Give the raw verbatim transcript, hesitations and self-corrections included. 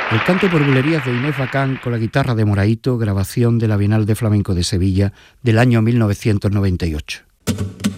El canto por bulerías de Inés Bacán con la guitarra de Moraito, grabación de la Bienal de Flamenco de Sevilla del año mil novecientos noventa y ocho.